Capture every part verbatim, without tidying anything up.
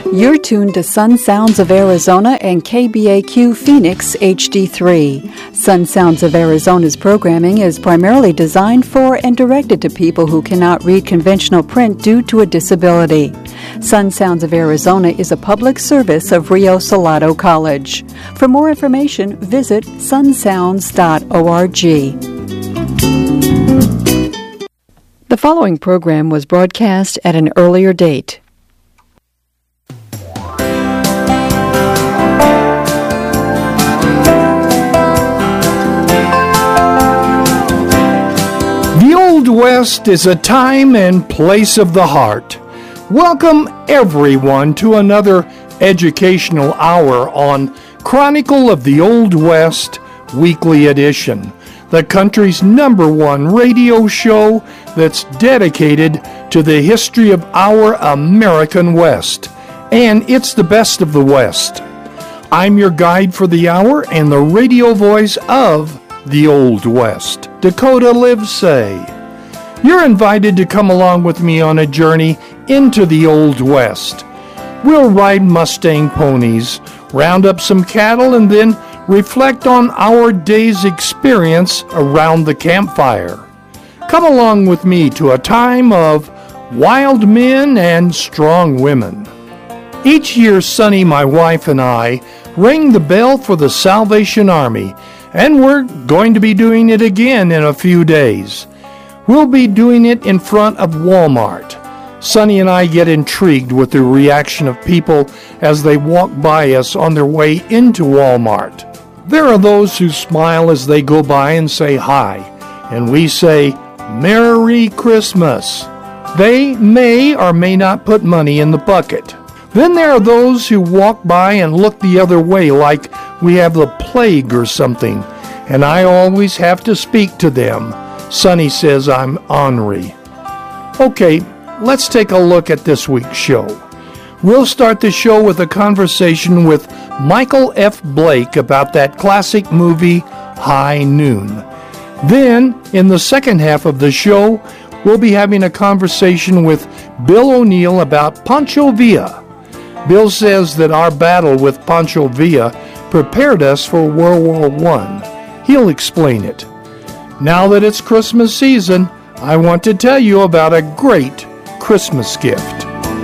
You're tuned to Sun Sounds of Arizona and K B A Q Phoenix H D three. Sun Sounds of Arizona's programming is primarily designed for and directed to people who cannot read conventional print due to a disability. Sun Sounds of Arizona is a public service of Rio Salado College. For more information, visit sun sounds dot org. The following program was broadcast at an earlier date. The Old West is a time and place of the heart. Welcome everyone to another educational hour on Chronicle of the Old West Weekly Edition, the country's number one radio show that's dedicated to the history of our American West. And it's the best of the West. I'm your guide for the hour and the radio voice of the Old West, Dakota Livesay. You're invited to come along with me on a journey into the Old West. We'll ride Mustang ponies, round up some cattle, and then reflect on our day's experience around the campfire. Come along with me to a time of wild men and strong women. Each year, Sunny, my wife, and I ring the bell for the Salvation Army, and we're going to be doing it again in a few days. We'll be doing it in front of Walmart. Sunny and I get intrigued with the reaction of people as they walk by us on their way into Walmart. There are those who smile as they go by and say hi, and we say, Merry Christmas. They may or may not put money in the bucket. Then there are those who walk by and look the other way like we have the plague or something, and I always have to speak to them. Sunny says I'm ornery. Okay, let's take a look at this week's show. We'll start the show with a conversation with Michael F. Blake about that classic movie, High Noon. Then, in the second half of the show, we'll be having a conversation with Bill O'Neill about Pancho Villa. Bill says that our battle with Pancho Villa prepared us for World War One. He'll explain it. Now that it's Christmas season, I want to tell you about a great Christmas gift.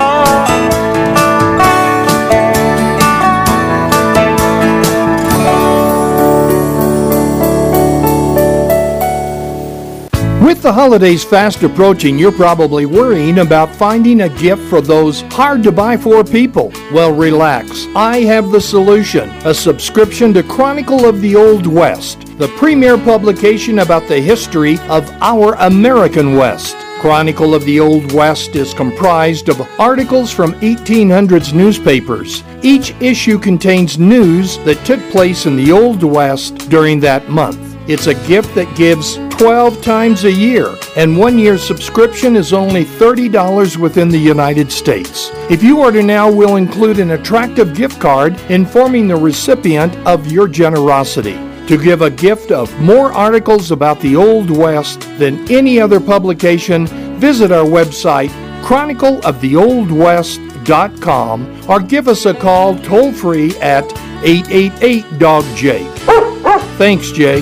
With the holidays fast approaching, you're probably worrying about finding a gift for those hard-to-buy-for people. Well, relax. I have the solution. A subscription to Chronicle of the Old West, the premier publication about the history of our American West. Chronicle of the Old West is comprised of articles from eighteen hundreds newspapers. Each issue contains news that took place in the Old West during that month. It's a gift that gives twelve times a year, and one year's subscription is only thirty dollars within the United States. If you order now, we'll include an attractive gift card informing the recipient of your generosity. To give a gift of more articles about the Old West than any other publication, visit our website, chronicle of the old west dot com, or give us a call toll-free at eight eight eight, D O G, Jake. Thanks, Jake.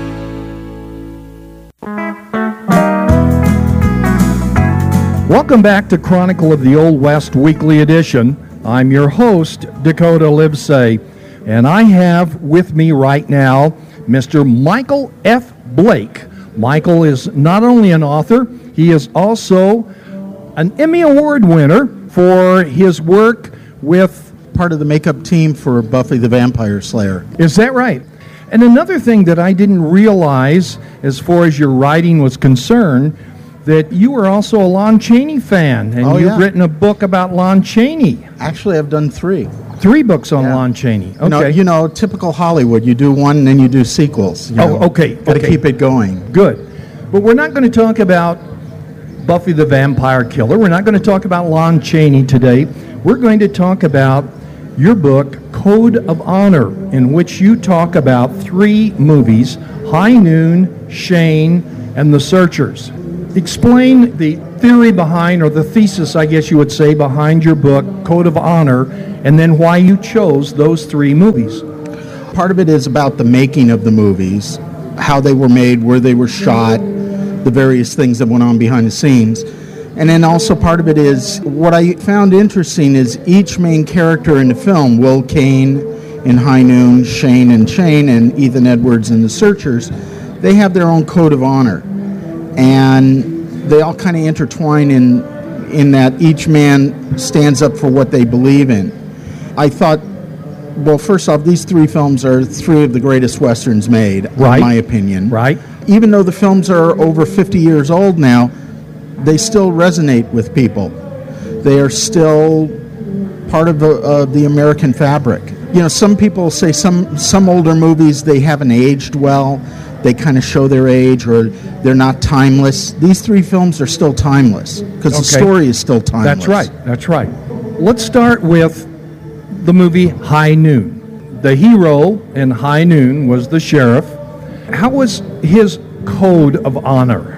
Welcome back to Chronicle of the Old West Weekly Edition. I'm your host, Dakota Livesay, and I have with me right now Mister Michael F. Blake. Michael is not only an author, he is also an Emmy Award winner for his work with part of the makeup team for Buffy the Vampire Slayer. Is that right? And another thing that I didn't realize as far as your writing was concerned, that you were also a Lon Chaney fan, and oh, you've yeah. written a book about Lon Chaney. Actually, I've done three. Three books on yeah. Lon Chaney. Okay. You know, you know, typical Hollywood. You do one, and then you do sequels. You know, oh, okay. Got to okay. keep it going. Good. But we're not going to talk about Buffy the Vampire Killer. We're not going to talk about Lon Chaney today. We're going to talk about your book, Code of Honor, in which you talk about three movies, High Noon, Shane, and The Searchers. Explain the theory behind, or the thesis, I guess you would say, behind your book, Code of Honor, and then why you chose those three movies. Part of it is about the making of the movies, how they were made, where they were shot, the various things that went on behind the scenes. And then also part of it is, what I found interesting is each main character in the film, Will Kane in High Noon, Shane and Shane, and Ethan Edwards in The Searchers, they have their own code of honor. And they all kind of intertwine in in that each man stands up for what they believe in. I thought, well, first off, these three films are three of the greatest Westerns made, right. in my opinion. Right. Even though the films are over fifty years old now, they still resonate with people. They are still part of the, uh, the American fabric. You know, some people say some, some older movies, they haven't aged well. They kind of show their age, or they're not timeless. These three films are still timeless because okay. the story is still timeless. That's right. That's right. Let's start with the movie High Noon. The hero in High Noon was the sheriff. How was his code of honor?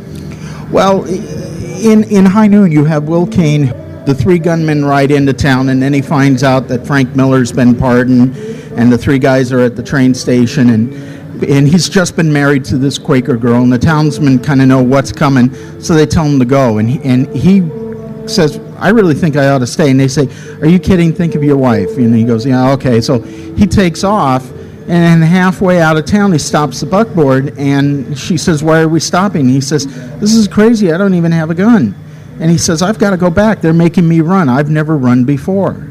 Well, in, in High Noon, you have Will Kane. The three gunmen ride into town, and then he finds out that Frank Miller's been pardoned, and the three guys are at the train station, and and he's just been married to this Quaker girl, and the townsmen kind of know what's coming, so they tell him to go. And he, and he says, I really think I ought to stay. And they say, are you kidding? Think of your wife. And he goes, yeah, okay. So he takes off, and halfway out of town, he stops the buckboard, and she says, why are we stopping? And he says, this is crazy. I don't even have a gun. And he says, I've got to go back. They're making me run. I've never run before.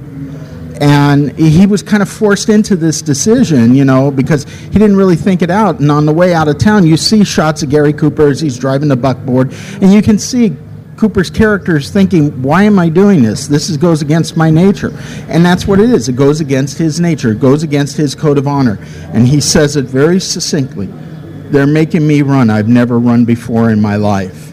And he was kind of forced into this decision, you know, because he didn't really think it out. And on the way out of town, you see shots of Gary Cooper as he's driving the buckboard, and you can see Cooper's characters thinking, why am I doing this? This is, goes against my nature. And that's what it is. It goes against his nature. It goes against his code of honor. And he says it very succinctly. They're making me run. I've never run before in my life.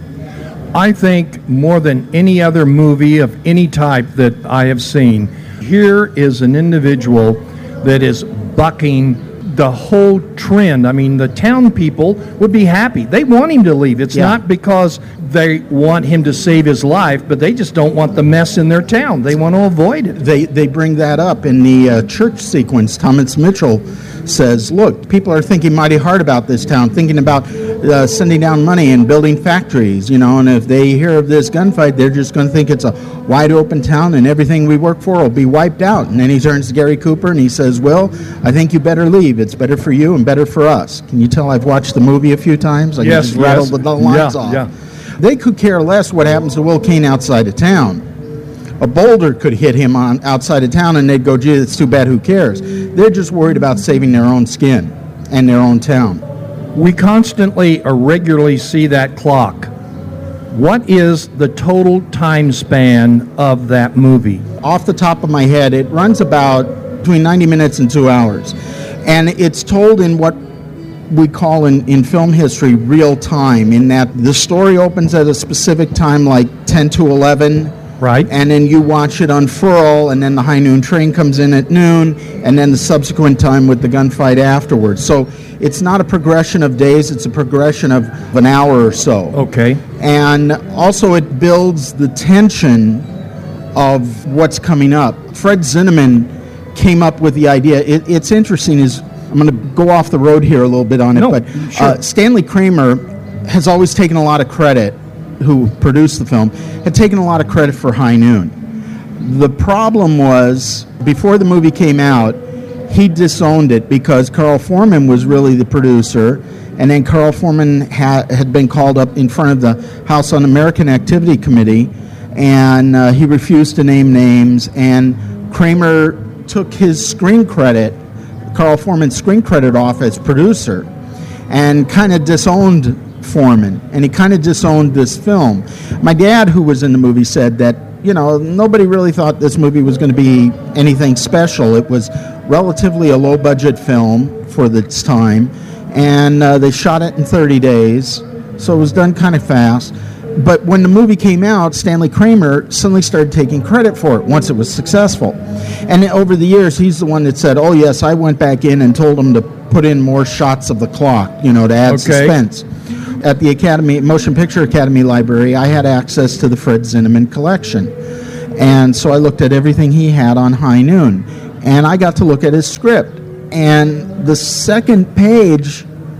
I think more than any other movie of any type that I have seen, here is an individual that is bucking the whole trend. I mean, the town people would be happy. They want him to leave. It's yeah. not because they want him to save his life, but they just don't want the mess in their town. They want to avoid it. They they bring that up in the uh, church sequence. Thomas Mitchell says, look, people are thinking mighty hard about this town, thinking about uh, sending down money and building factories, you know, and if they hear of this gunfight, they're just going to think it's a wide open town and everything we work for will be wiped out. And then he turns to Gary Cooper and he says, Will, I think you better leave. It's better for you and better for us. Can you tell I've watched the movie a few times? I can yes, just yes. rattle the, the lines yeah, off. Yeah. They could care less what happens to Will Kane outside of town. A boulder could hit him on outside of town and they'd go, gee, it's too bad, who cares? They're just worried about saving their own skin and their own town. We constantly or regularly see that clock. What is the total time span of that movie? Off the top of my head, it runs about between ninety minutes and two hours. And it's told in what we call in, in film history real time, in that the story opens at a specific time like ten to eleven. Right. And then you watch it unfurl, and then the High Noon train comes in at noon, and then the subsequent time with the gunfight afterwards. So it's not a progression of days, it's a progression of an hour or so. Okay. And also it builds the tension of what's coming up. Fred Zinnemann came up with the idea. It, it's interesting, is I'm going to go off the road here a little bit on it, no, but sure. uh, Stanley Kramer has always taken a lot of credit, who produced the film, had taken a lot of credit for High Noon. The problem was, before the movie came out, he disowned it because Carl Foreman was really the producer, and then Carl Foreman ha- had been called up in front of the House Un-American Activity Committee, and uh, he refused to name names, and Kramer took his screen credit, Carl Foreman's screen credit, off as producer, and kind of disowned Foreman, and he kind of disowned this film. My dad, who was in the movie, said that, you know, nobody really thought this movie was going to be anything special. It was relatively a low-budget film for its time, and uh, they shot it in thirty days, so it was done kind of fast. But when the movie came out, Stanley Kramer suddenly started taking credit for it once it was successful. And over the years, he's the one that said, oh, yes, I went back in and told him to put in more shots of the clock, you know, to add okay. suspense. at the Academy, Motion Picture Academy Library, I had access to the Fred Zinnemann collection. And so I looked at everything he had on High Noon. And I got to look at his script. And the second page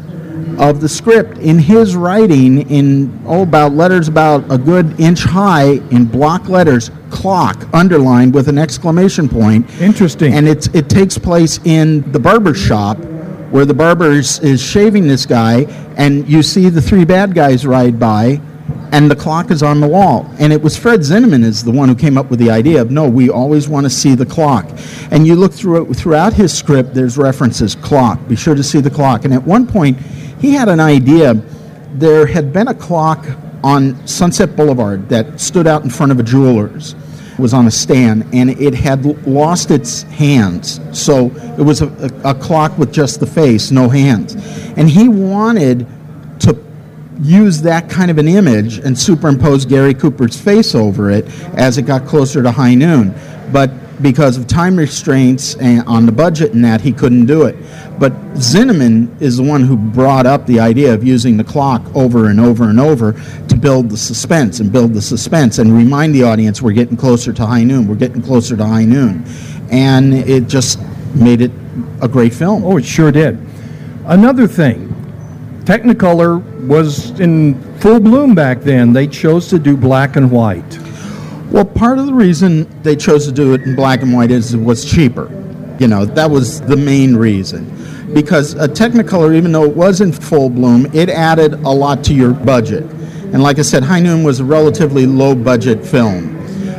of the script, in his writing, in oh, about letters about a good inch high, in block letters, clock, underlined with an exclamation point. Interesting. And it's, it takes place in the barber shop, where the barber is, is shaving this guy, and you see the three bad guys ride by, and the clock is on the wall. And it was Fred Zinnemann is the one who came up with the idea of, no, we always want to see the clock. And you look through it, throughout his script, there's references, clock, be sure to see the clock. And at one point, he had an idea. There had been a clock on Sunset Boulevard that stood out in front of a jeweler's. Was on a stand, and it had lost its hands. So it was a, a, a clock with just the face, no hands. And he wanted to use that kind of an image and superimpose Gary Cooper's face over it as it got closer to High Noon. But because of time restraints and on the budget and that, he couldn't do it. But Zinnemann is the one who brought up the idea of using the clock over and over and over to build the suspense and build the suspense and remind the audience we're getting closer to High Noon, we're getting closer to High Noon. And it just made it a great film. Oh, it sure did. Another thing, Technicolor was in full bloom back then. They chose to do black and white. Well, part of the reason they chose to do it in black and white is it was cheaper. You know, that was the main reason. Because a Technicolor, even though it was in full bloom, it added a lot to your budget. And like I said, High Noon was a relatively low-budget film.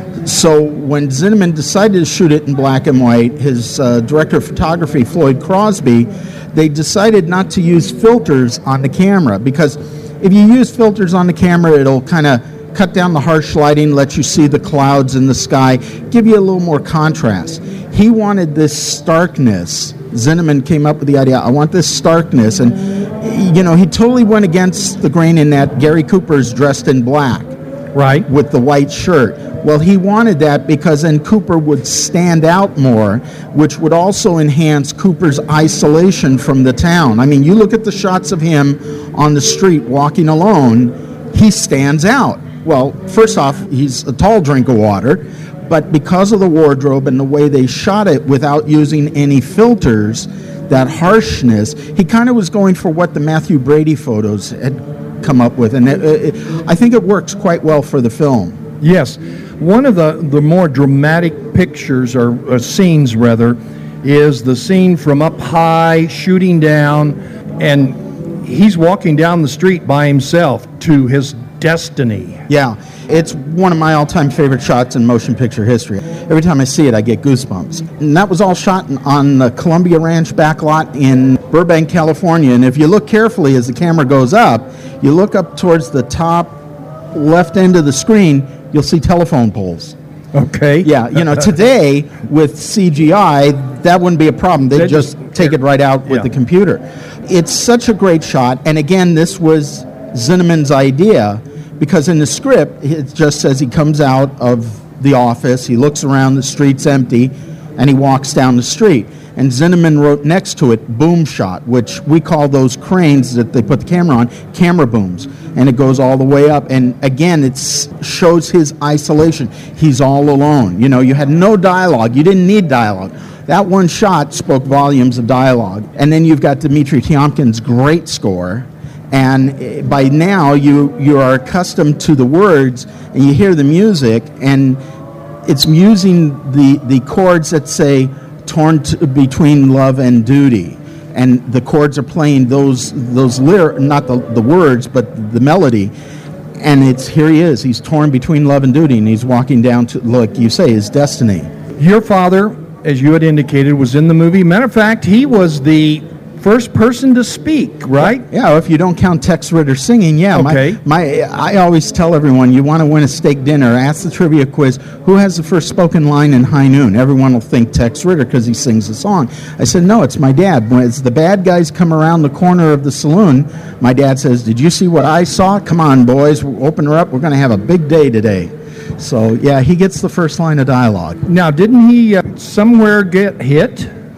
So when Zinnemann decided to shoot it in black and white, his uh, director of photography, Floyd Crosby, they decided not to use filters on the camera. Because if you use filters on the camera, it'll kind of cut down the harsh lighting, let you see the clouds in the sky, give you a little more contrast. He wanted this starkness. Zinnemann came up with the idea, I want this starkness. And, you know, he totally went against the grain in that Gary Cooper's dressed in black. Right. With the white shirt. Well, he wanted that because then Cooper would stand out more, which would also enhance Cooper's isolation from the town. I mean, you look at the shots of him on the street walking alone, he stands out. Well, first off, he's a tall drink of water, but because of the wardrobe and the way they shot it without using any filters, that harshness, he kind of was going for what the Matthew Brady photos had come up with, and it, it, I think it works quite well for the film. Yes. One of the, the more dramatic pictures, or, or scenes rather, is the scene from up high, shooting down, and he's walking down the street by himself to his destiny. Yeah, it's one of my all-time favorite shots in motion picture history. Every time I see it, I get goosebumps. And that was all shot on the Columbia Ranch backlot in Burbank, California. And if you look carefully as the camera goes up, you look up towards the top left end of the screen, you'll see telephone poles. Okay. Yeah, you know, today with C G I, that wouldn't be a problem. They'd just take it right out with yeah. the computer. It's such a great shot. And again, this was Zinnemann's idea, because in the script, it just says he comes out of the office, he looks around, the street's empty, and he walks down the street. And Zinnemann wrote next to it, boom shot, which we call those cranes that they put the camera on, camera booms. And it goes all the way up. And again, it shows his isolation. He's all alone. You know, you had no dialogue. You didn't need dialogue. That one shot spoke volumes of dialogue. And then you've got Dmitri Tiomkin's great score. And by now, you, you are accustomed to the words, and you hear the music, and it's using the, the chords that say, torn t- between love and duty. And the chords are playing those, those lyrics, not the, the words, but the melody. And it's, here he is, he's torn between love and duty, and he's walking down to, like you say, his destiny. Your father, as you had indicated, was in the movie. Matter of fact, he was the first person to speak, right? Yeah, if you don't count Tex Ritter singing, yeah. Okay. My, my, I always tell everyone, you want to win a steak dinner, ask the trivia quiz, who has the first spoken line in High Noon? Everyone will think Tex Ritter because he sings the song. I said, no, it's my dad. When as the bad guys come around the corner of the saloon, my dad says, did you see what I saw? Come on, boys, we'll open her up. We're going to have a big day today. So, yeah, he gets the first line of dialogue. Now, didn't he uh, somewhere get hit?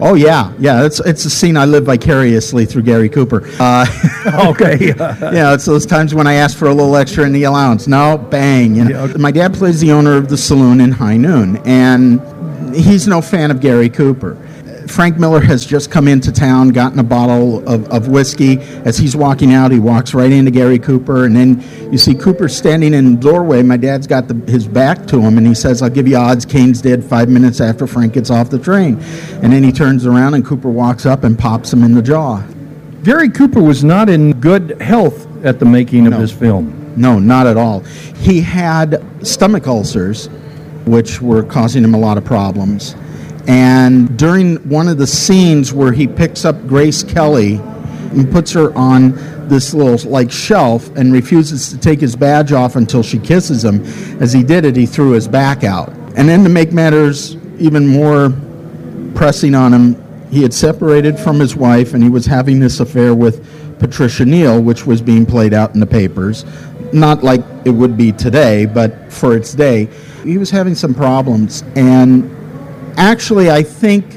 Oh, yeah. Yeah, it's it's a scene I live vicariously through Gary Cooper. Uh, okay. Yeah, it's those times when I ask for a little extra in the allowance. No, bang. You know? Yeah, okay. My dad plays the owner of the saloon in High Noon, and he's no fan of Gary Cooper. Frank Miller has just come into town, gotten a bottle of, of whiskey. As he's walking out, he walks right into Gary Cooper, and then you see Cooper standing in the doorway. My dad's got the, his back to him, and he says, I'll give you odds Kane's dead five minutes after Frank gets off the train. And then he turns around, and Cooper walks up and pops him in the jaw. Gary Cooper was not in good health at the making of no. this film. No, not at all. He had stomach ulcers, which were causing him a lot of problems. And during one of the scenes where he picks up Grace Kelly and puts her on this little like shelf and refuses to take his badge off until she kisses him, as he did it, he threw his back out. And then to make matters even more pressing on him, he had separated from his wife and he was having this affair with Patricia Neal, which was being played out in the papers. Not like it would be today, but for its day. He was having some problems, and actually, I think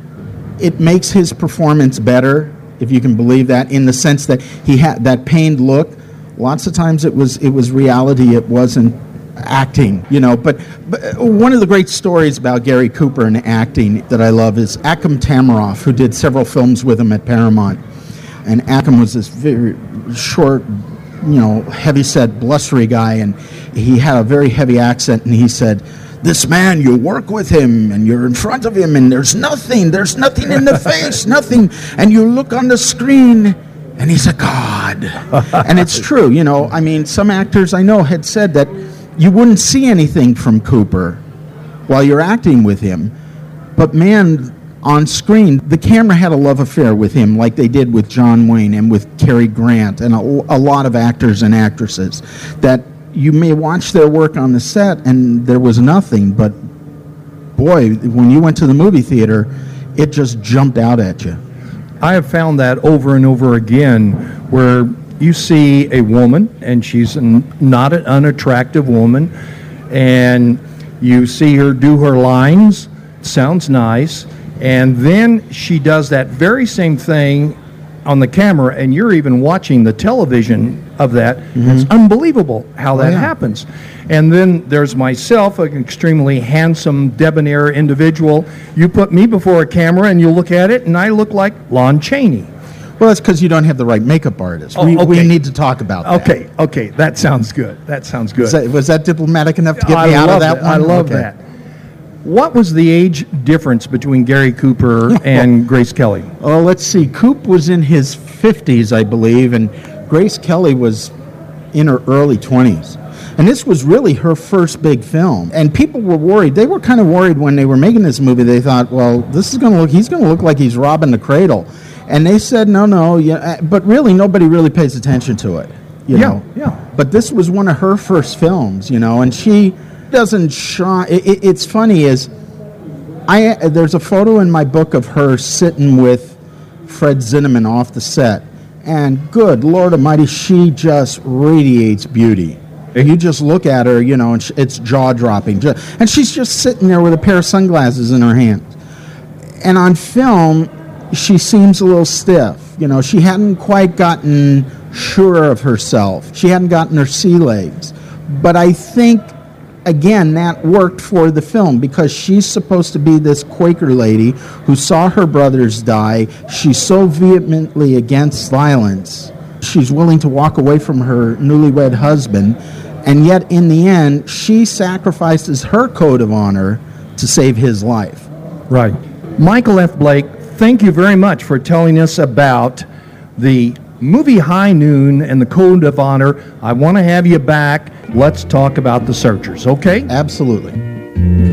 it makes his performance better, if you can believe that, in the sense that he had that pained look. Lots of times it was it was reality, it wasn't acting, you know. But, but one of the great stories about Gary Cooper and acting that I love is Akim Tamiroff, who did several films with him at Paramount. And Akim was this very short, you know, heavy-set, blustery guy, and he had a very heavy accent, and he said, this man, you work with him, and you're in front of him, and there's nothing, there's nothing in the face, nothing, and you look on the screen, and he's a god. And it's true, you know, I mean, some actors I know had said that you wouldn't see anything from Cooper while you're acting with him, but man, on screen, the camera had a love affair with him, like they did with John Wayne and with Cary Grant, and a, a lot of actors and actresses, that you may watch their work on the set and there was nothing, but boy, when you went to the movie theater, it just jumped out at you. I have found that over and over again, where you see a woman, and she's an, not an unattractive woman, and you see her do her lines, sounds nice, and then she does that very same thing on the camera, and you're even watching the television of that. Mm-hmm. It's unbelievable how that oh, yeah. happens. And then there's myself, an extremely handsome, debonair individual. You put me before a camera, and you look at it, and I look like Lon Chaney. Well, that's because you don't have the right makeup artist. Oh, we, okay. we need to talk about that. Okay, okay, that sounds good. That sounds good. Was that, was that diplomatic enough to get I me out of that it. one? I love okay. that. What was the age difference between Gary Cooper and Grace Kelly? Oh, let's see. Coop was in his fifties, I believe, and Grace Kelly was in her early twenties. And this was really her first big film. And people were worried. They were kind of worried when they were making this movie. They thought, well, this is going to look, he's going to look like he's robbing the cradle. And they said, no, no, yeah, but really nobody really pays attention to it. You yeah, know? yeah. But this was one of her first films, you know, and she doesn't shine. It, it, it's funny is, I there's a photo in my book of her sitting with Fred Zinnemann off the set, and good Lord Almighty, she just radiates beauty. And you just look at her, you know, and it's jaw-dropping. And she's just sitting there with a pair of sunglasses in her hand. And on film, she seems a little stiff. You know, she hadn't quite gotten sure of herself. She hadn't gotten her sea legs. But I think, again, that worked for the film because she's supposed to be this Quaker lady who saw her brothers die. She's so vehemently against violence. She's willing to walk away from her newlywed husband. And yet, in the end, she sacrifices her code of honor to save his life. Right. Michael F. Blake, thank you very much for telling us about the movie High Noon and the Code of Honor. I want to have you back. Let's talk about The Searchers, okay? Absolutely.